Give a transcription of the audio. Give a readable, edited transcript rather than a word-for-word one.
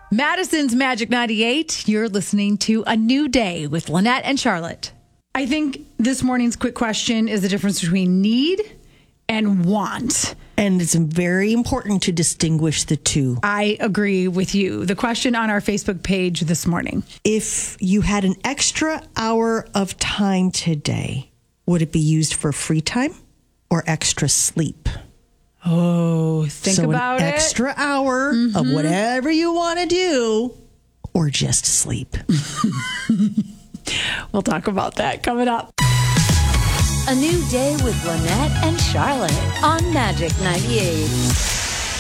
Madison's Magic 98. You're listening to A New Day with Lynette and Charlotte. I think this morning's quick question is the difference between need and want. And it's very important to distinguish the two. I agree with you. The question on our Facebook page this morning. If you had an extra hour of time today, would it be used for free time or extra sleep? Oh, think about an it. Extra hour of whatever you want to do or just sleep. We'll talk about that coming up. A New Day with Lynette and Charlotte on Magic 98.